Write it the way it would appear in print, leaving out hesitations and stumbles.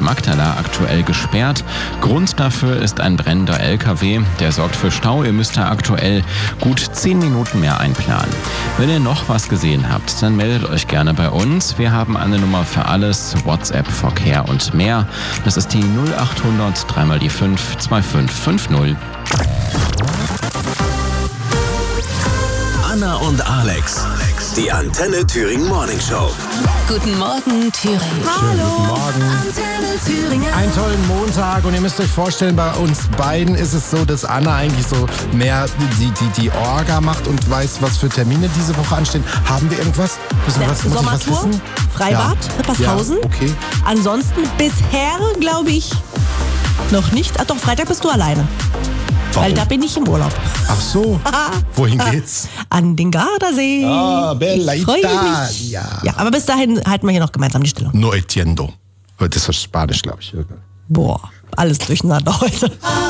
Magdala aktuell gesperrt. Grund dafür ist ein brennender LKW. Der sorgt für Stau. Ihr müsst da aktuell gut 10 Minuten mehr einplanen. Wenn ihr noch was gesehen habt, dann meldet euch gerne bei uns. Wir haben eine Nummer für alles, WhatsApp, Verkehr und mehr. Das ist die 0800 3 die 5 2550. Anna und Alex, die Antenne Thüringen Morning Show. Guten Morgen, Thüringen. Hallo. Guten Morgen. Antenne Thüringen. Einen tollen Montag und ihr müsst euch vorstellen, bei uns beiden ist es so, dass Anna eigentlich so mehr die Orga macht und weiß, was für Termine diese Woche anstehen. Haben wir irgendwas? Müssen wir was Sommertour, wissen? Freibad, Rippershausen. Ja, okay. Ansonsten bisher, glaube ich, noch nicht. Doch, Freitag bist du alleine. Warum? Weil da bin ich im Urlaub. Ach so, wohin geht's? An den Gardasee. Ah, Bella Ich freue Italia. mich. Ja, aber bis dahin halten wir hier noch gemeinsam die Stellung. No entiendo. Das ist Spanisch, glaube ich. Boah, alles durcheinander heute.